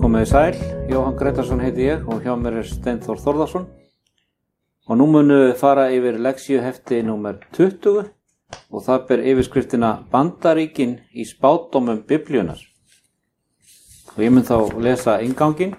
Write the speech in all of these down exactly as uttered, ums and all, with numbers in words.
Komið sæl, Jóhann Gretarsson heiti ég og hjá mér er Steinþór Þórðarsson og nú munum við fara yfir leksíuhefti númer tuttugu og það ber yfirskriftina Bandaríkin í spádómum Biblíunnar. Og ég mun þá lesa innganginn.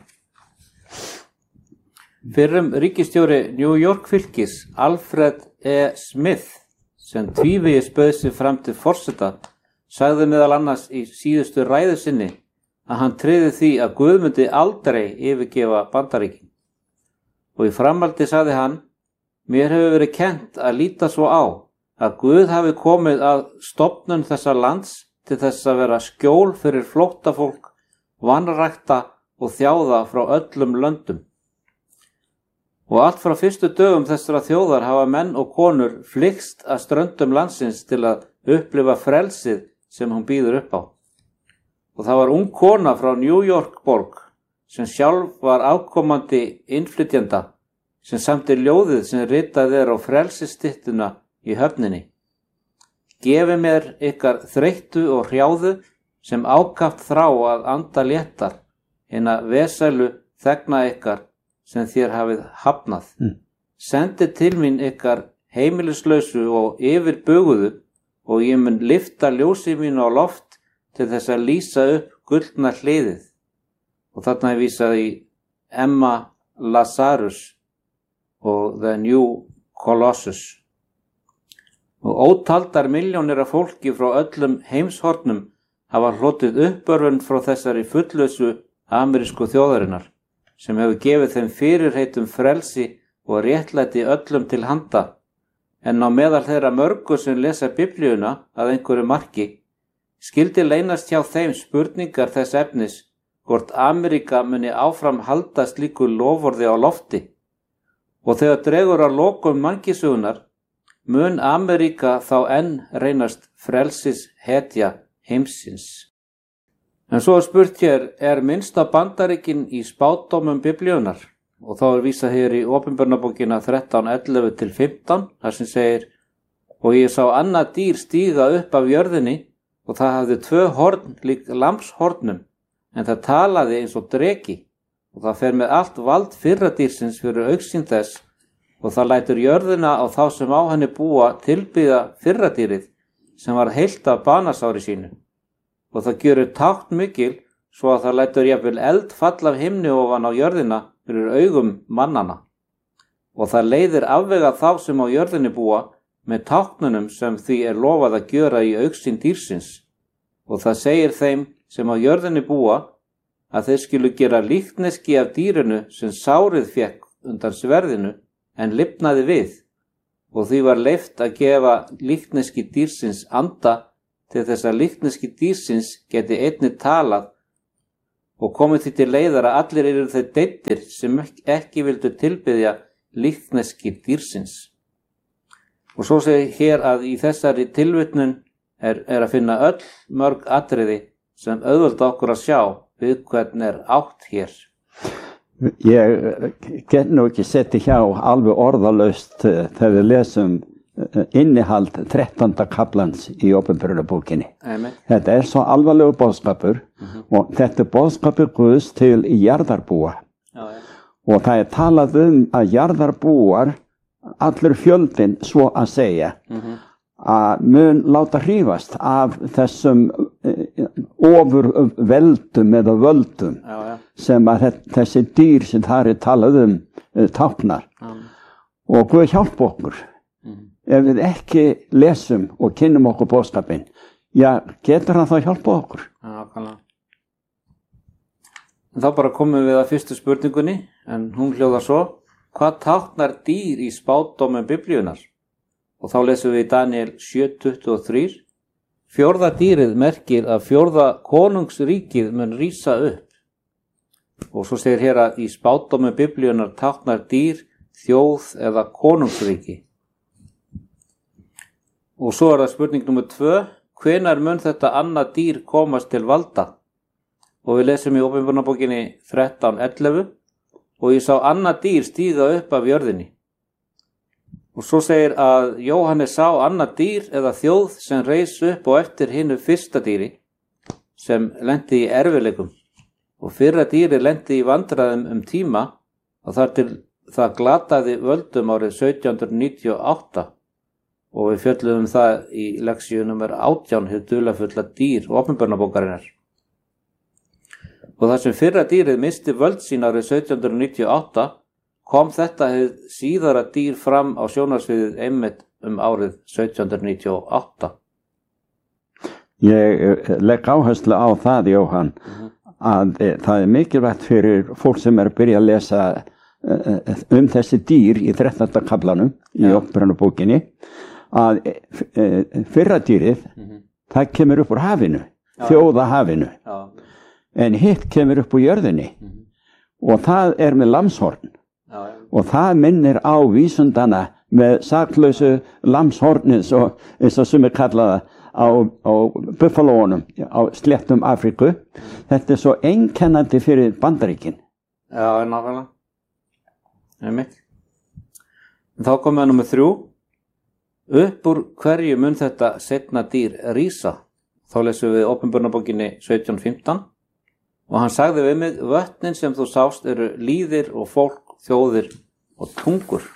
Fyrrum ríkisstjóri New York fylkis Alfred E. Smith sem tvívegis bauð sig fram til forseta sagði meðal annars í síðustu ræðu sinni að hann tryði því að Guð myndi aldrei yfirgefa Bandaríkin. Og í framhaldi sagði hann, mér hefur verið kennt að líta svo á að Guð hafi komið að stofnun þessa lands til þess að vera skjól fyrir flóttafólk, vanrækta og þjáða frá öllum löndum. Og allt frá fyrstu dögum þessara þjóðar hafa menn og konur flykkst að ströndum landsins til að upplifa frelsið sem hún býður upp á. Og það var ung kona frá New York borg sem sjálf var afkomandi innflytjenda sem samti ljóðið sem ritað er á frelsisstyttuna í höfninni. Gefi mér ykkar þreyttu og hrjáðu sem ákaft þrá að anda léttar hina vesælu þegna ykkar sem þér hafið hafnað. Mm. Sendi til mín ykkar heimilislausu og yfirbuguðu og ég mun lyfta ljósi mínu á loft til þess að lýsa upp gullna hliðið. Og þarna er vísað í Emma Lazarus og The New Colossus. Og ótaldar milljónir af fólki frá öllum heimshornum hafa hlotið uppörfun frá þessari fullausu amerísku þjóðarinnar, sem hefur gefið þeim fyrirheitum frelsi og réttlæti öllum til handa, en á meðal þeirra mörgu sem lesa Biblíuna að einhverju marki, skyldi leynast hjá þeim spurningar þess efnis hvort Ameríka muni áfram halda slíku loforði á lofti. Og þegar dregur að lokum mannkynssögunnar, mun Ameríka þá enn reynast frelsis hetja heimsins. En svo er spurt hér, er minnst á Bandaríkin í spádómum Biblíunnar? Og þá er vísað hér í Opinberunarbókina þrettán ellefu til fimmtán, þar sem segir, og ég sá annað dýr stíga upp af jörðinni, og það hafði tvö horn líkt lambshornum, en það talaði eins og dreki, og það fer með allt vald fyrradýrsins fyrir augsýn þess, og það lætur jörðina á þá sem á henni búa tilbyða fyrradýrið, sem var heilt af banasári sínu. Og það gjörir tákn mikil, svo að það lætur jafnvel eld fall af himni ofan á jörðina fyrir augum mannana. Og það leiðir afvega þá sem á jörðinni búa, með táknunum sem því er lofað að gjöra í augsýn dýrsins. Og það segir þeim sem á jörðinni búa að þeir skulu gera líkneski af dýrinu sem sárið fékk undan sverðinu en lifnaði við. Og því var leyft að gefa líkneski dýrsins anda til þess að líkneski dýrsins geti einnig talað og komið því til leiðar að allir eru þeir deyddir sem ekki vildu tilbiðja líkneski dýrsins. Og svo segir hér að í þessari tilvitnun er, er að finna öll mörg atriði sem auðvelda okkur að sjá við hvern er átt hér. Ég get nú ekki setið hjá alveg orðalaust þegar við lesum innihald þrettánda kaflans í Opinberunarbókinni. Þetta er svo alvarlegur boðskapur uh-huh. og þetta er boðskapur Guðs til jarðarbúa. Já, ja. Og það er talað um að jarðarbúar allur fjöldin svo að segja mm-hmm. að mun láta hrífast af þessum ofur veldum eða völdum já, já. sem að þessi dýr sem það er talað um táknar mm. og Guð hjálpa okkur mm. ef við ekki lesum og kynnum okkur boðskapinn, já, getur hann þá hjálpa okkur? Já, kannan. Þá bara komum við að fyrstu spurningunni, en hún hljóðar svo, hvað táknar dýr í spádómum Biblíunnar? Og þá lesum við í Daniel sjö tuttugu og þrjú. Fjórða dýrið merkir að fjórða konungsríkið mun rísa upp. Og svo segir hér að í spádómum Biblíunnar táknar dýr, þjóð eða konungsríki. Og svo er það spurning númer tvö. Hvenær mun þetta annað dýr komast til valda? Og við lesum í Opinberunarbókinni þrettán ellefu. Og ég sá annað dýr stíga upp af jörðinni. Og svo segir að Jóhannes sá annað dýr eða þjóð sem reis upp og eftir hinu fyrsta dýri sem lenti í erfiðleikum og fyrra dýrið lenti í vandræðum um tíma og þar til það glataði völdum árið sautján hundruð níutíu og átta og við fjölluðum það í leksíu númer átján hið dularfulla dýr opinberunarbókarinnar. Og þar sem fyrra dýrið misti völd sín árið sautján hundruð níutíu og átta kom þetta hið síðara dýr fram á sjónarsviðið einmitt um árið sautján hundruð níutíu og átta. Ég legg áherslu á það, Jóhann, mm-hmm. að e, það er mikilvægt fyrir fólk sem er að byrja að lesa e, um þessi dýr í þrettánda kaflanum í opinberunarbókinni að e, fyrra dýrið, mm-hmm. það kemur upp úr hafinu, já, þjóðahafinu, já. En hitt kemur upp úr jörðinni, mm-hmm. og það er með lamshorn, já, já. Og það minnir á vísundana með saklausu lamshornins og eins og sem er kallaða á, á buffalónum á sléttum Afríku. Þetta er svo einkennandi fyrir Bandaríkin. Já, nákvæmlega. Einmitt. Þá komum við númer þrjú. Upp úr hverju mun þetta seinna dýr rísa? Þá lesum við opinberunarbókinni sautján fimmtán og hann sagði við mig: vötnin sem þú sást eru lýðir og fólk, þjóðir og tungur.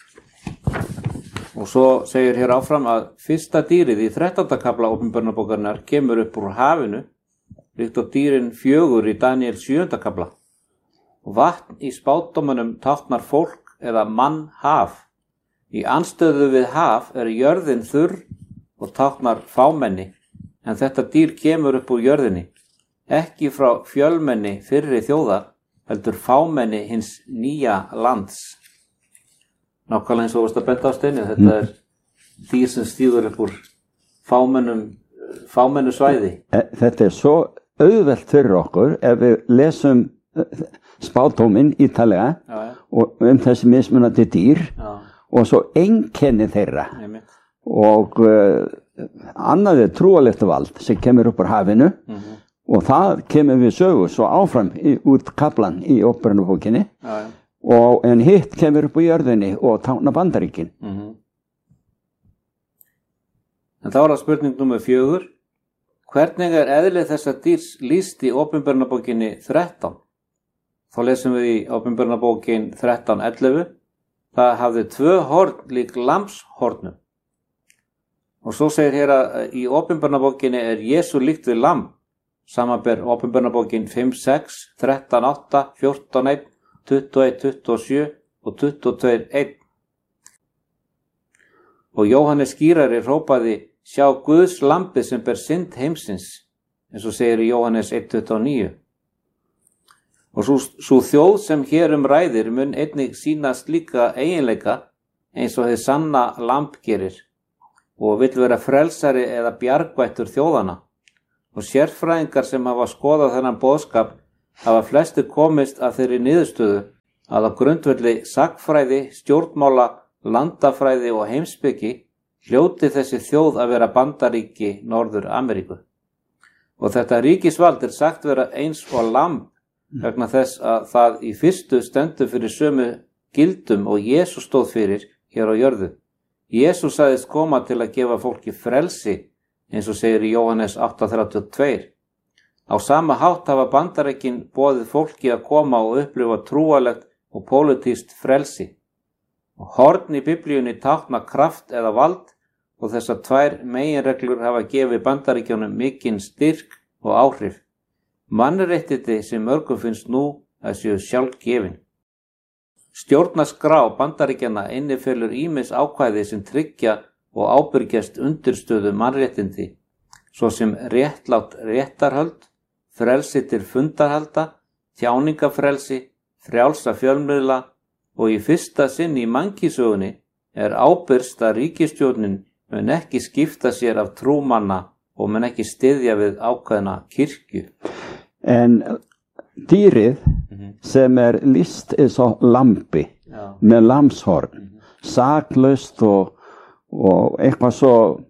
Og svo segir hér áfram að fyrsta dýrið í þrettánda kafla opinberunarbókarinnar kemur upp úr hafinu, líkt og dýrin fjögur í Daníel sjöunda kafla. Vatn í spádómunum táknar fólk eða mannhaf. Í anstöðu við haf er jörðin þurr og táknar fámenni, en þetta dýr kemur upp úr jörðinni, ekki frá fjölmenni fyrri þjóðar, heldur fámenni hins nýja lands. Nákvæmlega eins og þú varst að benda á Steini, þetta er dýr sem stígur upp úr fámennum, fámennu svæði. Þetta er svo auðvelt fyrir okkur ef við lesum spádóminn ítalega, já, ja. Og um þessi mismunandi dýr, já. Og svo einkenni þeirra. Einmitt. Og uh, annað er trúalegt vald sem kemur upp úr hafinu, mm-hmm. og það kemur við sögu svo áfram í, út kaflan í opinberunarbókinni. Já, ja. Og en hitt kemur upp úr jörðinni og táknar Bandaríkin. Mm-hmm. En þá er það spurning númer fjögur. Hvernig er eðlið þessa dýrs lýst í opinberunarbókinni þrettán? Þá lesum við í opinberunarbókin þrettán ellefu. Það hafði tvö horn lík lambshornum. Og svo segir hér að í opinberunarbókinni er Jesú líkt við lamb. Samanber opinberunarbókin fimm sex, þrettán átta, fjórtán eitt, tuttugu og eitt, tuttugu og sjö og tuttugu og tvö eitt. Og Jóhannes skýrari hrópaði: sjá Guðs lambið sem ber synd heimsins, eins og segir í Jóhannes eitt tuttugu og níu. Og svo, svo þjóð sem hér um ræðir mun einnig sína slíka eiginleika eins og þið sanna lamb gerir og vill vera frelsari eða bjargvættur þjóðana. Og sérfræðingar sem hafa skoðað þennan boðskap hafa flestir komist að þeirri niðurstöðu að á grundvelli sagnfræði, stjórnmála, landafræði og heimspeki hljóti þessi þjóð að vera Bandaríki Norður Ameríku. Og þetta ríkisvald er sagt vera eins og lamb vegna þess að það í fyrstu stendur fyrir sömu gildum og Jesús stóð fyrir hér á jörðu. Jesús sagðist koma til að gefa fólki frelsi, eins og segir í Jóhannes átta þrjátíu og tvö. Á sama hátt hafa Bandaríkin boðið fólki að koma og upplifa trúalegt og pólitískt frelsi. Og horn í Biblíunni tákna kraft eða vald og þessar tvær meginreglur hafa gefið Bandaríkjunum mikinn styrk og áhrif. Mannréttindi sem mörgum finnst nú að séu sjálfgefin. Stjórnarskrá Bandaríkjanna innifelur ýmis ákvæði sem tryggja og ábyrgjast undirstöðu mannréttindi, svo sem réttlátt réttarhöld, frelsi til fundarhalda, tjáningafrelsi, frjálsa fjölmiðla og í fyrsta sinn í mannkynssögunni er ábyrgst að ríkisstjórnin mun ekki skipta sér af trúmanna og mun ekki styðja við ákveðna kirkju. En dýrið mm-hmm. sem er lýst eins og lambi, já. Með lambshorn, mm-hmm. saklaust og og eitthvað svo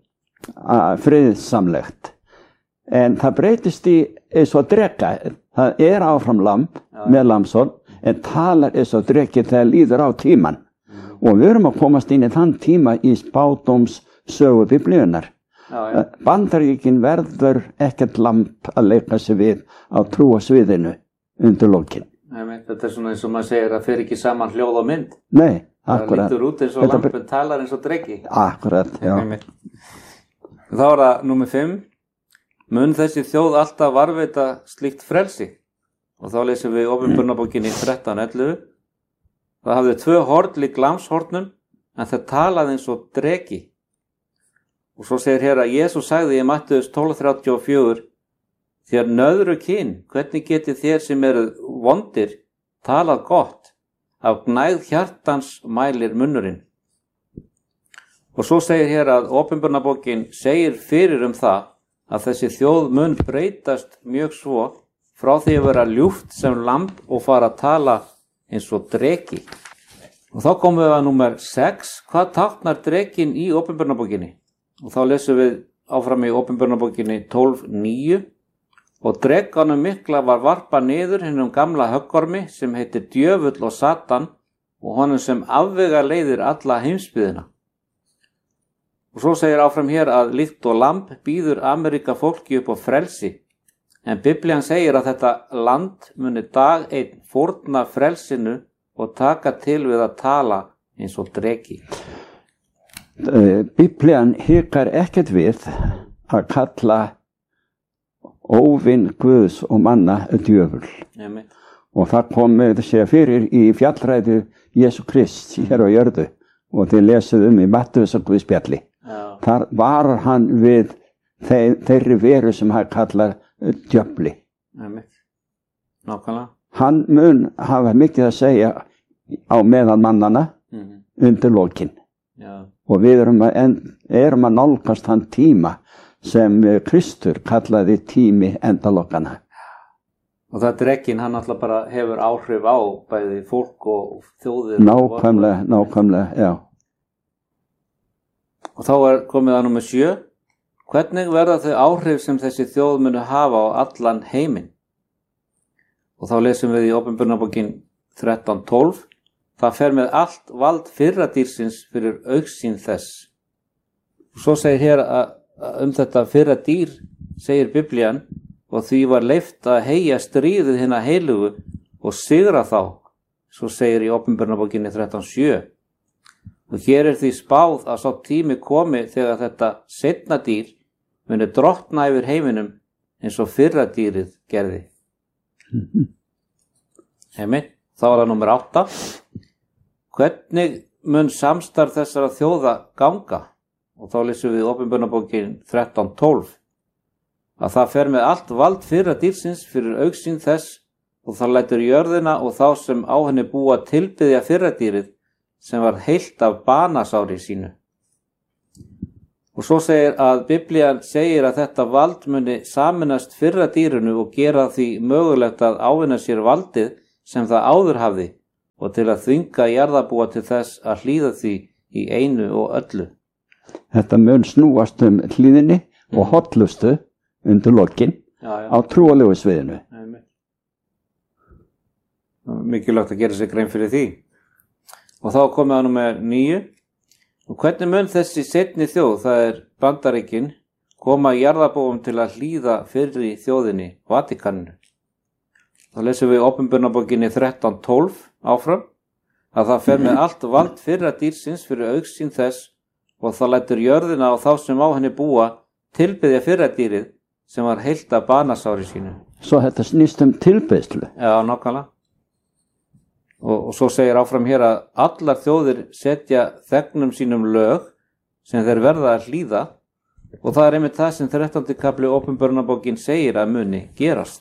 friðsamlegt. En það breytist í eins og dreka. Það er áfram lamb ja. Með lambshorn, en talar eins og dreki þegar líður á tíman. Mm. Og við erum að komast inn í þann tíma í spádóms sögu Biblíunnar. Ja, ja. Bandaríkin verður ekkert lamb að leika sig við á trúasviðinu. undir lokin. Nei, þetta er svona eins og maður segir að fer ekki saman hljóð og mynd. Nei, akkurat. Það lítur út eins og lampin talar eins og dreki. Akkurat, já. Nei, þá er það númer fimm. Mun þessi þjóð alltaf varðveita slíkt frelsi? Og þá lesum við í Opinberunarbókinni þrettán ellefu. Það hafði tvö horn lík lamshornum, en það talaði eins og dreki. Og svo segir hér að Jesús sagði í Mattheus tólf þrjátíu og fjögur: Þér nöðru kyn, hvernig getið þér sem eru vondir talað gott, af gnægð hjartans mælir munnurinn. Og svo segir hér að Opinberunarbókin segir fyrir um það að þessi þjóð mun breytast mjög svo frá því að vera ljúft sem lamb og fara að tala eins og dreki. Og þá komum við að númer sex. Hvað táknar drekin í Opinberunarbókinni? Og þá lesum við áfram í Opinberunarbókinni tólf níu. Og drekanum mikla var varpa niður hinnum gamla höggormi sem heitir djöfull og Satan og honum sem afvega leiðir alla heimsbyggðina. Og svo segir áfram hér að líkt og lamb býður Ameríka fólki upp á frelsi. En Biblían segir að þetta land muni dag einn fórna frelsinu og taka til við að tala eins og dreki. Biblían hikar ekkert við að kalla óvinn Guðs og manna djöful. Amen. Og það kom með að segja fyrir í fjallræðu Jésu Krist hér á jörðu og þið lesuð um í Mattheus og Guðspjalli. Já. Þar varar hann við þeir, þeirri veru sem hann kallar djöfli. Amen. Nákvæmlega. Hann mun hafa mikið að segja á meðan mannana mm-hmm. undir lokin. Já. Og við erum að, en, erum að nálgast hann tíma sem Kristur kallaði tími endalokkana. Og það drekinn, hann alltaf bara hefur áhrif á bæði fólk og þjóðir. Nákvæmlega, og nákvæmlega, já. Og þá er komið að númer sjö. Hvernig verða þau áhrif sem þessi þjóð munu hafa á allan heiminn? Og þá lesum við í Opinberunarbókin þrettán tólf. Það fer með allt vald fyrra dýrsins fyrir augsýn þess. Og svo segir hér að um þetta fyrra dýr, segir Biblían, og því var leyft að heyja stríðið hinna heilugu og sigra þá, svo segir í Opinberunarbókinni þrettán sjö. Og hér er því spáð að sá tími komi þegar þetta seinna dýr muni drottna yfir heiminum eins og fyrra dýrið gerði. Mm-hmm. Heimitt, þá er það númer átta. Hvernig mun samstarf þessara þjóða ganga? Og þá lesum við Opinberunarbókin þrettán tólf. Að það fer með allt vald fyrra dýrsins fyrir augsýn þess og það lætur jörðina og þá sem á henni búa tilbiðja fyrra dýrið sem var heilt af banasári sínu. Og svo segir að Biblían segir að þetta vald muni saminast fyrra dýrinu og gera því mögulegt að ávinna sér valdið sem það áður hafði og til að þvinga jarðarbúa til þess að hlýða því í einu og öllu. Þetta mun snúast um hlýðinni mm. og hollustu undir lokin já, já. á trúalegu sviðinu. Mikilvægt að gera sér grein fyrir því. Og þá komið að númer níu. Og hvernig mun þessi seinni þjóð, það er Bandaríkin, koma jarðarbúum til að hlýða fyrri þjóðinni, Vatíkaninu? Þá lesum við Opinberunarbókinni þrettán tólf áfram, að það fer með allt vald fyrra dýrsins fyrir augsýn þess og það lætur jörðina og þá sem á henni búa tilbiðja fyrra dýrið sem var heilt af banasári sínu. Svo þetta snýst um tilbiðslu. Já, nákvæmlega. Og, og svo segir áfram hér að allar þjóðir setja þegnum sínum lög sem þeir verða að hlýða og það er einmitt það sem þrettándi kafli Opinberunarbókin segir að muni gerast.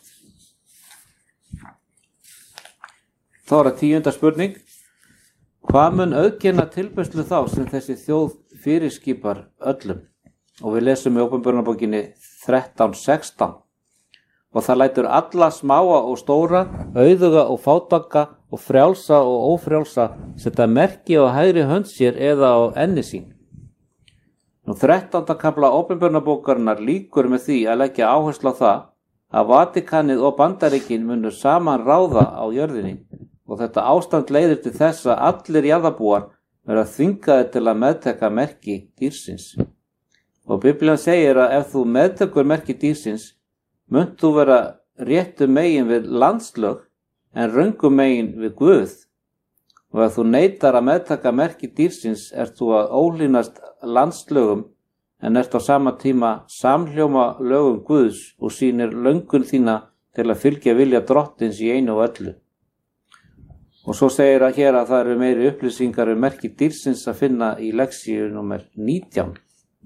Þá er það tíunda spurning. Hvað mun auðkenna tilbeiðslu þá sem þessi þjóð fyrirskipar öllum? Og við lesum í Opinberunarbókinni þrettán sextán. Og það lætur alla smáa og stóra, auðuga og fátaka og frjálsa og ófrjálsa setja merki á hægri hönd sér eða á enni sín. Nú þrettánda kafla Opinberunarbókarinnar líkur með því að leggja áherslu á það að Vatíkanið og Bandaríkin munu saman ráða á jörðinni og þetta ástand leiðir til þess að allir jarðarbúar verða þvingaðir til að meðtaka merki dýrsins. Og Biblían segir að ef þú meðtekur merki dýrsins, munt þú vera réttu megin við landslög en röngu megin við Guð, og ef þú neitar að meðtaka merki dýrsins ert þú að ólínast landslögum en ert á sama tíma samhljóma lögum Guðs og sýnir löngun þína til að fylgja vilja drottins í einu og öllu. Og svo segir að hér að það eru meiri upplýsingar um merki dýrsins að finna í lexíu númer nítján.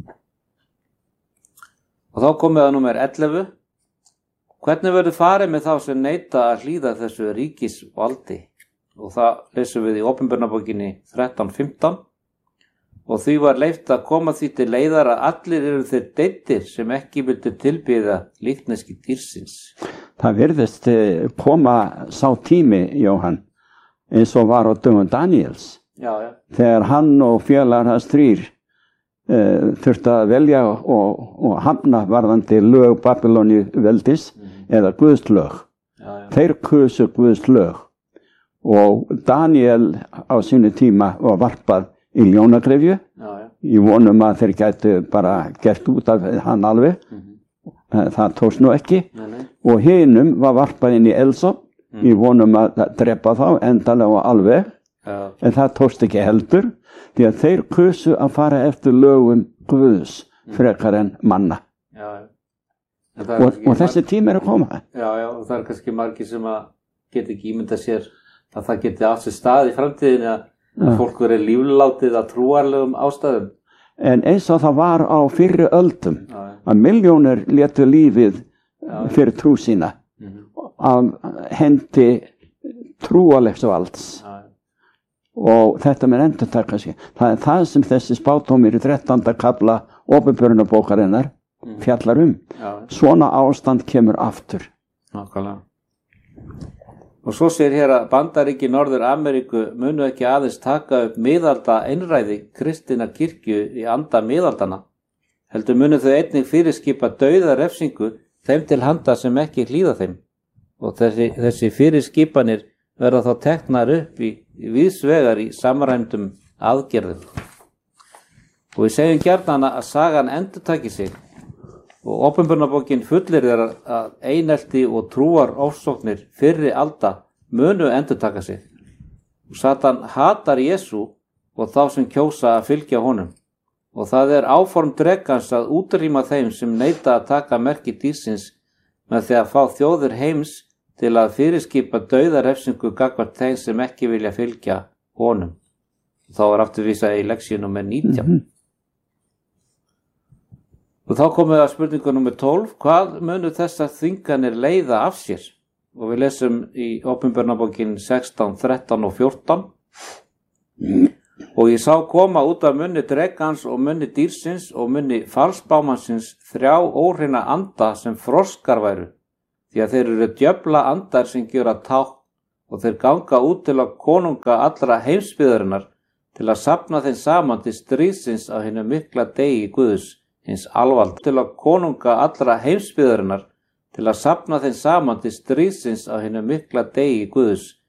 Og þá komið að númer ellefu. Hvernig verður farið með þá sem neita að hlýða þessu ríkisvaldi? Og það lesum við í Opinberunarbókinni þrettán fimmtán. Og því var leyft að koma því til leiðar að allir eru þeir deyddir sem ekki vildu tilbiðja líkneski dýrsins. Það virðist koma sá tími, Jóhann, eins og var á dögum Daníels. Já, já. Þegar hann og félagar hans þrír uh, þurftu að velja og, og hamna varðandi lög Babyloni veldis mm. eða Guðs lög. Já, já. Þeir kusu Guðs lög og Daniel á sínu tíma var varpað í ljónagrefju í vonum að þeir gætu bara gert út af hann alveg. Mm-hmm. Það tókst nú ekki. Nei, nei. Og hinum var varpað inn í eldsofn mm. í vonum að drepa þá endalega og alveg. Ja. En það tókst ekki heldur því að þeir kusu að fara eftir lögum Guðs mm. frekar en manna. Ja. Og, og þessi tími er að koma. Já, já, og það er kannski margir sem að geta ekki ímynda sér að það geti átt sér stað í framtíðinni að ja. Fólk verið líflátið að trúarlegum ástæðum. En eins og það var á fyrri öldum ja, ja. Að milljónir létu lífið ja, fyrir trú sína mm-hmm. af hendi trúarlegs valds. Ja, ja. Og þetta með endurtaka sig. Það er það sem þessi spátómir í þrettánda kafla Opinberunarbókarinnar mm-hmm. fjallar um. Ja, ja. Svona ástand kemur aftur. Nákvæmlega. Og svo segir hér að Bandaríki Norður Ameríku munu ekki aðeins taka upp miðalda einræði kristinnar kirkju í anda miðaldana. Heldur munu þau einnig fyrirskipa dauða refsingu þeim til handa sem ekki hlýða þeim. Og þessi, þessi fyrirskipanir verða þá teknar upp í, í víðsvegar í samræmdum aðgerðum. Og við segjum gjarnan að sagan endurtaki sig. Og Opinberunarbókin fullir er að einelti og trúar ofsóknir fyrri alda munu endurtaka sig. Og Satan hatar Jesú og þá sem kjósa að fylgja honum. Og það er áform drekans að útrýma þeim sem neita að taka merki dýrsins með því að fá þjóðir heims til að fyrirskipa dauðarefsingu gagnvart þeim sem ekki vilja fylgja honum. Þá er aftur vísað í lexíu númer nítján. Mm-hmm. Og þá komum við að spurningu númer tólf. Hvað munu þessar þvinganir leiða af sér? Og við lesum í Opinberunarbókin sextán, þrettán og fjórtán. Og ég sá koma út af munni drekans og munni dýrsins og munni falsbámansins þrjá óhreina anda sem froskar væru. Því að þeir eru djöfla andar sem gjöra tákn og þeir ganga út til að konunga allra heimsbyggðarinnar til að safna þeim saman til stríðsins á hinu mikla degi Guðs. Hins alvald til að konunga allra heimsbyggðarinnar til að safna þeim saman til stríðsins á hinu mikla degi Guðs